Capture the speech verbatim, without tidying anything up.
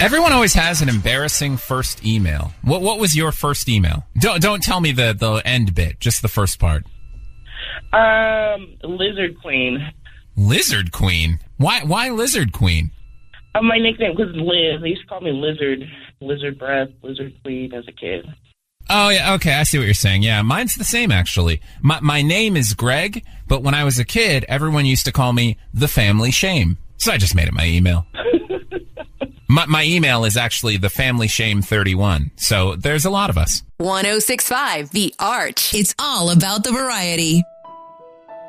Everyone always has an embarrassing first email. What what was your first email? Don't don't tell me the, the end bit, just the first part. Um, Lizard Queen. Lizard Queen? Why why Lizard Queen? Uh, my nickname was Liz. They used to call me Lizard, Lizard Breath, Lizard Queen as a kid. Oh, yeah, okay, I see what you're saying. Yeah, mine's the same, actually. My my name is Greg, but when I was a kid, everyone used to call me The Family Shame. So I just made it my email. my, my email is actually The Family Shame thirty-one, so there's a lot of us. one oh six point five The Arch. It's all about the variety.